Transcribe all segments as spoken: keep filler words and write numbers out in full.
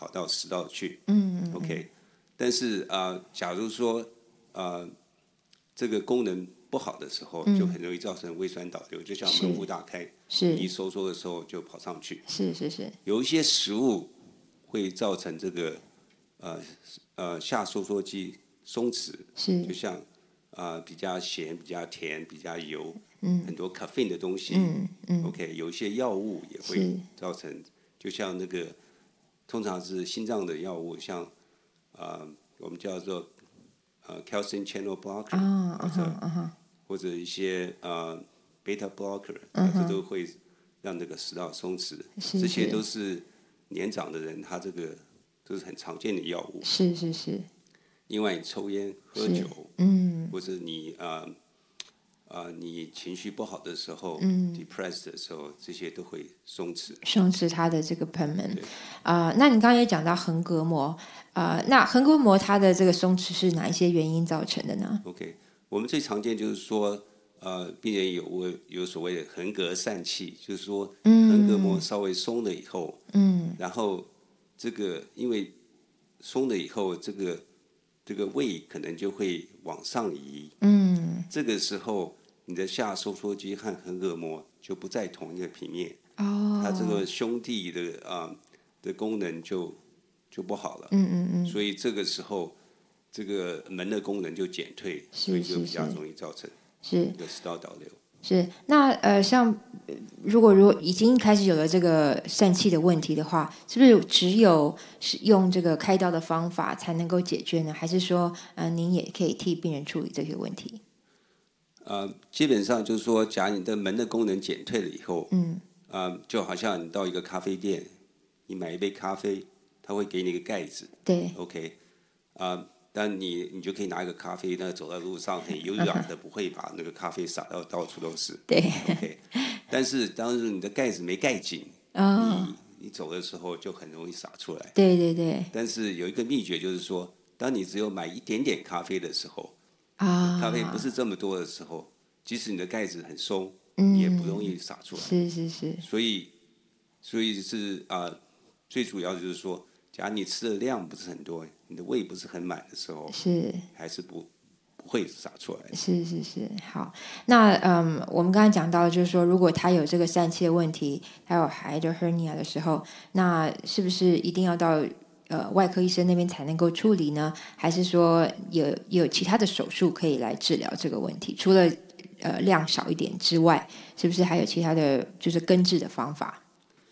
到食道去。 嗯嗯 OK， 但是啊、呃，假如说啊、呃、这个功能不好的时候，就很容易造成胃酸倒流，就像门户大开， 是一收缩的时候就跑上去。 是是是， 有一些食物会造成这个呃呃下收缩肌松弛， 是就像啊、呃、比较咸、比较甜、比较油， 嗯很多咖啡因的东西。 嗯嗯 OK， 有一些药物也会是造成，就像那个通常是心脏的药物，像啊、呃、我们叫做呃 calcium channel blocker，、 啊或者、 啊哈或者一些呃 beta blocker，、 嗯啊、这都会让那个食道松弛。 是这些是都是年长的人他这个都是很常见的药物。 是是是另外，你抽烟、喝是酒， 嗯或者你啊啊、呃、你情绪不好的时候、 嗯 depressed 的时候，这些都会松弛。 松弛它的这个贲门对啊、呃那你刚刚也讲到横膈膜啊、呃那横膈膜它的这个松弛是哪一些原因造成的呢？ OK，我们最常见就是说，呃，病人有有所谓的横膈疝气，就是说横膈膜稍微松了以后， 嗯然后这个因为松了以后，这个这个胃可能就会往上移， 嗯这个时候你的下收缩肌和横膈膜就不在同一个平面， 哦， 它这个兄弟的啊、呃、的功能就就不好了， 嗯嗯嗯所以这个时候这个门的功能就减退，所以就比较容易造成是这个食道倒流。 是，那呃，像呃如果如果已经开始有了这个疝气的问题的话，是不是只有是用这个开刀的方法才能够解决呢？还是说，呃，您也可以替病人处理这些问题？ 呃，基本上就是说，假如你的门的功能减退了以后， 嗯， 呃，就好像你到一个咖啡店，你买一杯咖啡，他会给你一个盖子对， ，OK，啊、呃，但你你就可以拿一个咖啡，那走在路上很优雅的，不会把那个咖啡洒到到处都是， 对 ，OK，但是当时你的盖子没盖紧， 哦， 你你走的时候就很容易洒出来。 对对对但是有一个秘诀就是说，当你只有买一点点咖啡的时候， 啊， 咖啡不是这么多的时候，即使你的盖子很松， 嗯也不容易洒出来。 是是是， 所以，所以是啊、呃最主要就是说，假如你吃的量不是很多，你的胃不是很满的时候， 是还是不不会洒出来。 是是是，好。那嗯，我们刚才讲到，就是说，如果他有这个疝气的问题，还有还有 hernia 的时候，那是不是一定要到呃外科医生那边才能够处理呢？还是说有有其他的手术可以来治疗这个问题？除了呃量少一点之外，是不是还有其他的就是根治的方法？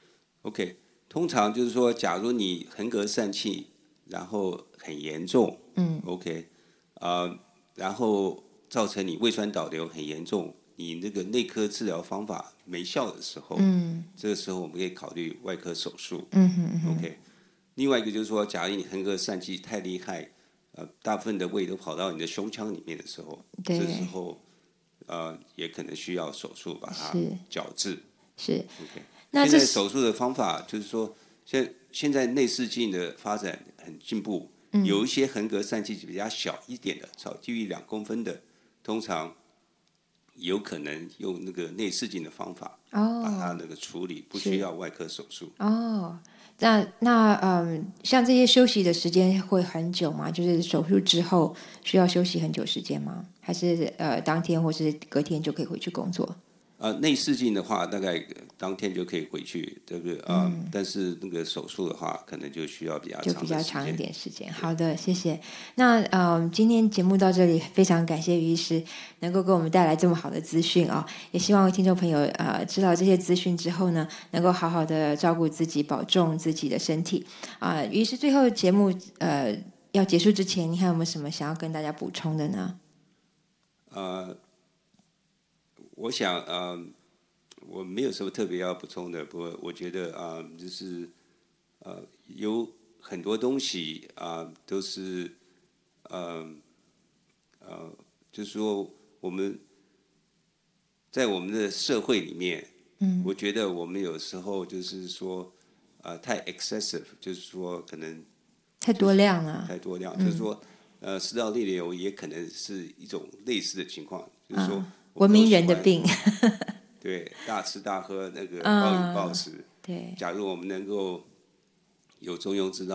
OK，通常就是说，假如你横膈疝气，然后很严重， 嗯 ，OK，呃，然后造成你胃酸倒流很严重，你那个内科治疗方法没效的时候， 嗯这个时候我们可以考虑外科手术。 嗯哼嗯哼 OK，另外一个就是说，假如你横膈疝气太厉害，呃，大部分的胃都跑到你的胸腔里面的时候， 对这时候呃也可能需要手术把它是矫治。 是 OK， 那这是现在手术的方法就是说，现现在内视镜的发展很进步， 嗯有一些横膈疝气比较小一点的，少低于两公分的，通常有可能用那个内视镜的方法哦把它那个处理，不需要外科手术。 哦，那那嗯，像这些休息的时间会很久吗？就是手术之后需要休息很久时间吗？还是呃当天或是隔天就可以回去工作？ 呃，内视镜的话，大概呃当天就可以回去，这个啊、呃嗯但是那个手术的话，可能就需要比较就比较长的时间。 长一点时间。好的，谢谢。那嗯，今天节目到这里，非常感谢于医师能够给我们带来这么好的资讯啊、也希望听众朋友呃知道这些资讯之后呢，能够好好的照顾自己，保重自己的身体啊、于是最后节目呃要结束之前，你还有没有什么想要跟大家补充的呢？ 呃，我想呃，我没有什么特别要补充的，不过我觉得啊、呃就是呃，有很多东西啊、呃都是呃呃，就是说我们在我们的社会里面， 嗯， 我觉得我们有时候就是说呃太 excessive，就是说可能太多量了。 太多量， 嗯就是说呃食道逆流也可能是一种类似的情况，就是说啊， 我们都文明人的喜欢病。 对，大吃大喝，那个嗯暴饮暴食。 对。 假如我们能够有中庸之道。